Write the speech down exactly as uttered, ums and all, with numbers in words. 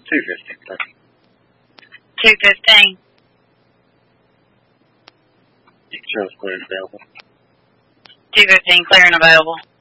two fifteen, please. two fifteen. You can show us clear and available. two fifteen, clear and available.